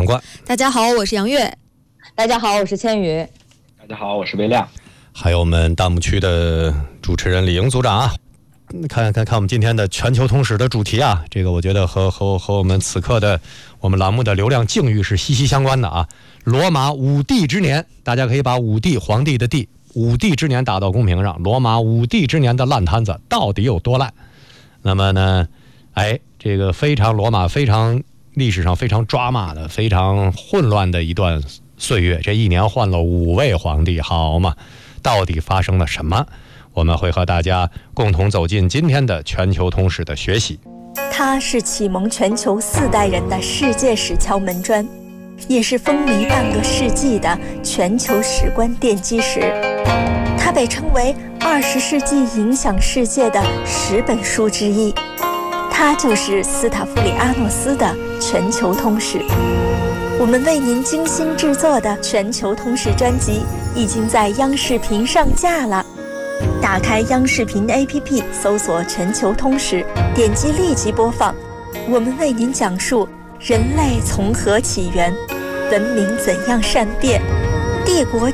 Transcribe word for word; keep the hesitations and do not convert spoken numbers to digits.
冠。 大家好，我是杨月。 大家好，我是千羽。 大家好，我是魏亮。 还有我们弹幕区的主持人李莹组长啊。看看看我们今天的全球通史的主题啊，这个我觉得和和和我们此刻的我们栏目的流量境遇是息息相关的啊。罗马五帝之年，大家可以把五帝皇帝的帝五帝之年打到公屏上。罗马五帝之年的烂摊子到底有多烂？那么呢，哎，这个非常罗马非常历史上非常抓马的非常混乱的一段岁月，这一年换了五位皇帝，好嘛，到底发生了什么？我们会和大家共同走进今天的全球通史的学习。 它是启蒙全球四代人的世界史敲门砖，也是风靡半个世纪的全球史观奠基石。它被称为二十世纪影响世界的十本书之一。它就是斯塔夫里阿诺斯的全球通史。我们为您精心制作的全球通史专辑已经在央视频上架了。打开央视频 A P P， 搜索全球通史，点击立即播放。我们为您讲述人类从何起源，文明怎样善变，帝国